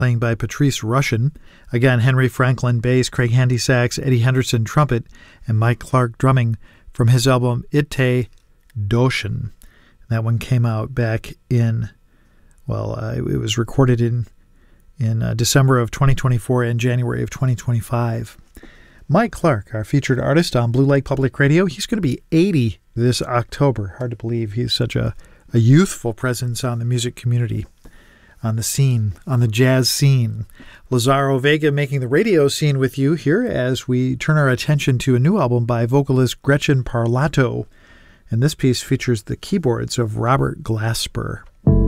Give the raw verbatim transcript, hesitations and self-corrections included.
playing by Patrice Rushen. Again, Henry Franklin bass, Craig Handy sax, Eddie Henderson trumpet, and Mike Clark drumming from his album Ite Doshin. That one came out back in, well, uh, it was recorded in in uh, December of twenty twenty-four and January of twenty twenty-five. Mike Clark, our featured artist on Blue Lake Public Radio, he's going to be eighty this October. Hard to believe he's such a, a youthful presence on the music community, on the scene, on the jazz scene. Lazaro Vega making the radio scene with you here as we turn our attention to a new album by vocalist Gretchen Parlato. And this piece features the keyboards of Robert Glasper.